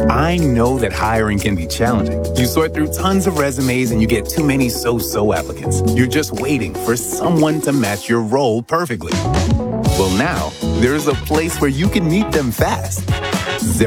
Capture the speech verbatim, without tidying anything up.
I know that hiring can be challenging. You sort through tons of resumes and you get too many so-so applicants. You're just waiting for someone to match your role perfectly. Well, now, there's a place where you can meet them fast.